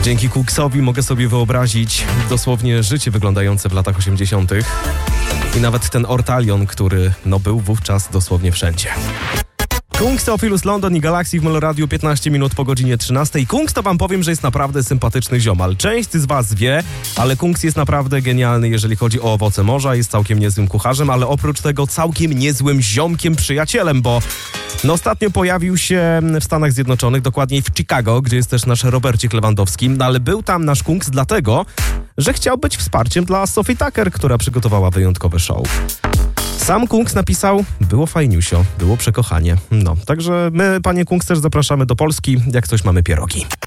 Dzięki Cooksowi mogę sobie wyobrazić dosłownie życie wyglądające w latach 80. I nawet ten ortalion, który był wówczas dosłownie wszędzie. Kungs, Theophilus London i Galaxy w Meloradiu 15 minut po godzinie 13. Kungs to wam powiem, że jest naprawdę sympatyczny ziomal. Część z was wie, ale Kungs jest naprawdę genialny, jeżeli chodzi o owoce morza. Jest całkiem niezłym kucharzem, ale oprócz tego całkiem niezłym ziomkiem, przyjacielem, bo ostatnio pojawił się w Stanach Zjednoczonych, dokładniej w Chicago, gdzie jest też nasz Robercik Lewandowski, ale był tam nasz Kungs dlatego, że chciał być wsparciem dla Sophie Tucker, która przygotowała wyjątkowe show. Sam Kungs napisał, było fajniusio, było przekochanie. Także my, panie Kungs, też zapraszamy do Polski, jak coś mamy pierogi.